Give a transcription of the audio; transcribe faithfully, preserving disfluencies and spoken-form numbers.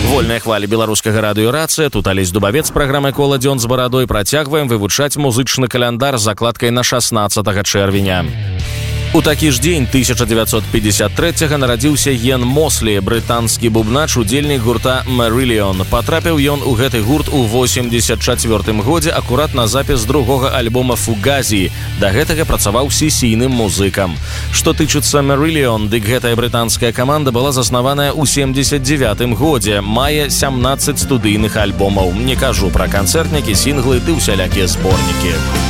Вольная хваля беларускага радыёрацыя, тут Алесь Дубавец, праграмы «Кола дзён з барадой». Працягваем вывучаць музычны каляндар з закладкай на шаснаццатага чэрвеня. У такі ж дзень тысяча дзевяцьсот пятьдесят трэцяга нарадзіўся Йен Мослі, брытанскі бубнач, удзельнік гурта Marillion. Патрапіў ён у гэты гурт у восемьдесят чацвёртым годзе, акурат на запіс другога альбома «Фугазі». Да гэтага працаваў сесійным музыкам. Што тычыцца Marillion, дык гэтая брытанская каманда была заснаваная ў семьдесят девятым годзе, мае сямнаццаць студыйных альбомаў. Не кажу пра канцэртнікі, сінглы ды ўсялякія зборнікі.